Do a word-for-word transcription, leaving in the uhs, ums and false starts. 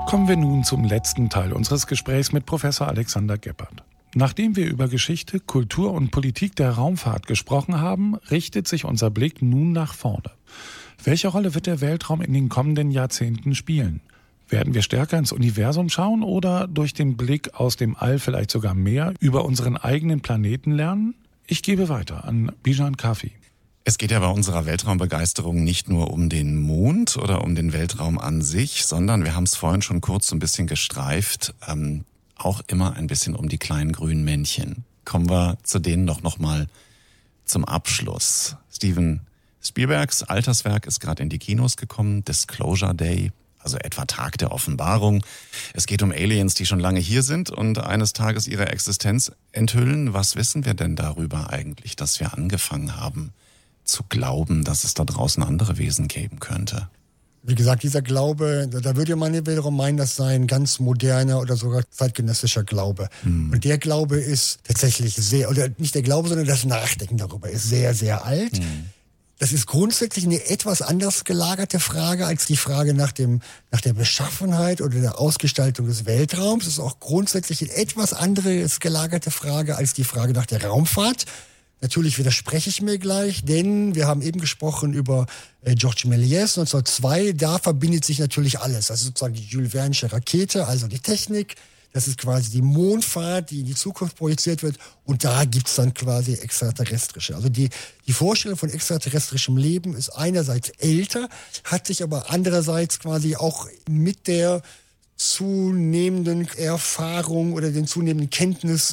Kommen wir nun zum letzten Teil unseres Gesprächs mit Professor Alexander Geppert. Nachdem wir über Geschichte, Kultur und Politik der Raumfahrt gesprochen haben, richtet sich unser Blick nun nach vorne. Welche Rolle wird der Weltraum in den kommenden Jahrzehnten spielen? Werden wir stärker ins Universum schauen oder durch den Blick aus dem All vielleicht sogar mehr über unseren eigenen Planeten lernen? Ich gebe weiter an Bijan Kafi. Es geht ja bei unserer Weltraumbegeisterung nicht nur um den Mond oder um den Weltraum an sich, sondern, wir haben es vorhin schon kurz so ein bisschen gestreift, ähm, auch immer ein bisschen um die kleinen grünen Männchen. Kommen wir zu denen doch nochmal zum Abschluss. Steven Spielbergs Alterswerk ist gerade in die Kinos gekommen, Disclosure Day, also etwa Tag der Offenbarung. Es geht um Aliens, die schon lange hier sind und eines Tages ihre Existenz enthüllen. Was wissen wir denn darüber eigentlich, dass wir angefangen haben zu glauben, dass es da draußen andere Wesen geben könnte? Wie gesagt, dieser Glaube, da würde man wiederum meinen, das sei ein ganz moderner oder sogar zeitgenössischer Glaube. Hm. Und der Glaube ist tatsächlich sehr, oder nicht der Glaube, sondern das Nachdenken darüber ist sehr, sehr alt. Hm. Das ist grundsätzlich eine etwas anders gelagerte Frage als die Frage nach dem, nach der Beschaffenheit oder der Ausgestaltung des Weltraums. Es ist auch grundsätzlich eine etwas anderes gelagerte Frage als die Frage nach der Raumfahrt. Natürlich widerspreche ich mir gleich, denn wir haben eben gesprochen über äh, Georges Méliès neunzehnhundertzwei. Da verbindet sich natürlich alles. Das ist sozusagen die Jules Verne'sche Rakete, also die Technik. Das ist quasi die Mondfahrt, die in die Zukunft projiziert wird. Und da gibt's dann quasi extraterrestrische. Also die, die Vorstellung von extraterrestrischem Leben ist einerseits älter, hat sich aber andererseits quasi auch mit der zunehmenden Erfahrung oder den zunehmenden Kenntnissen